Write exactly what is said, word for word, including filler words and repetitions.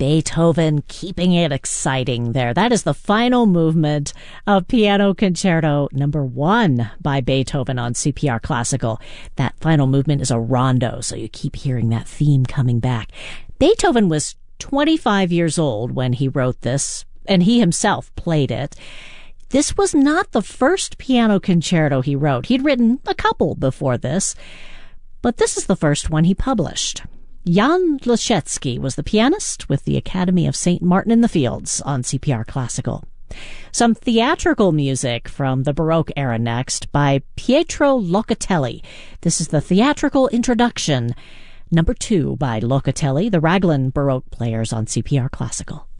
Beethoven keeping it exciting there. That is the final movement of Piano Concerto number one by Beethoven on C P R Classical. That final movement is a rondo, so you keep hearing that theme coming back. Beethoven was twenty-five years old when he wrote this, and he himself played it. This was not the first piano concerto he wrote. He'd written a couple before this, but this is the first one he published. Jan Leszecki was the pianist with the Academy of Saint Martin in the Fields on C P R Classical. Some theatrical music from the Baroque era next by Pietro Locatelli. This is the theatrical introduction, number two by Locatelli, the Raglan Baroque players on C P R Classical.